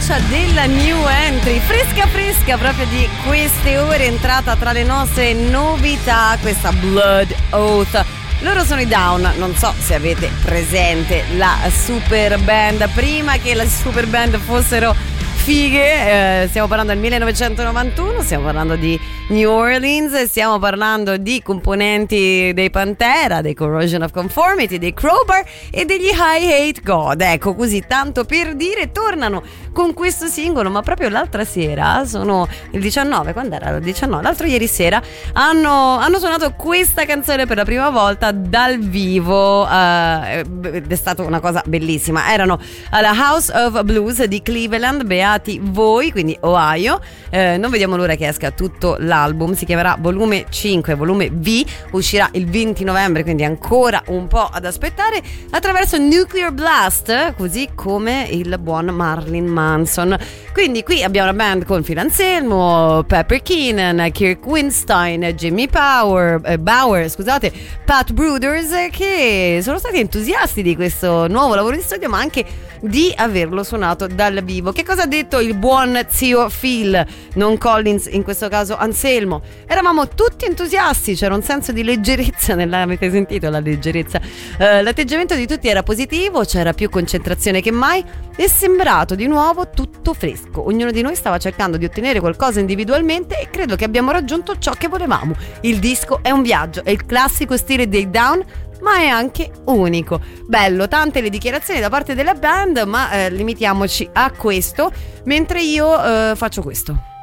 traccia della new entry, fresca proprio di queste ore, entrata tra le nostre novità, questa Blood Oath. Loro sono i Down, non so se avete presente la super band, prima che la super band fossero fighe, stiamo parlando del 1991, stiamo parlando di New Orleans, stiamo parlando di componenti dei Pantera, dei Corrosion of Conformity, dei Crowbar e degli I Hate God. Ecco, così tanto per dire, tornano con questo singolo, ma proprio l'altra sera, sono il 19, quando era? Il 19, l'altro ieri sera, hanno suonato questa canzone per la prima volta dal vivo, ed è stata una cosa bellissima. Erano alla House of Blues di Cleveland, beati voi, quindi Ohio. Non vediamo l'ora che esca tutto l'album, si chiamerà volume 5, volume V, uscirà il 20 novembre, quindi ancora un po' ad aspettare, attraverso Nuclear Blast, così come il buon Marilyn Manson. Quindi qui abbiamo una band con Phil Anselmo, Pepper Keenan, Kirk Windstein, Jimmy Bauer, Pat Bruders, che sono stati entusiasti di questo nuovo lavoro di studio, ma anche di averlo suonato dal vivo. Che cosa ha detto il buon zio Phil, non Collins, in questo caso Anselmo? Eravamo tutti entusiasti, c'era un senso di leggerezza avete sentito la leggerezza? L'atteggiamento di tutti era positivo, c'era più concentrazione che mai, è sembrato di nuovo tutto fresco. Ognuno di noi stava cercando di ottenere qualcosa individualmente e credo che abbiamo raggiunto ciò che volevamo. Il disco è un viaggio, è il classico stile dei Down, ma è anche unico. Bello, tante le dichiarazioni da parte della band, ma limitiamoci a questo, mentre io faccio questo.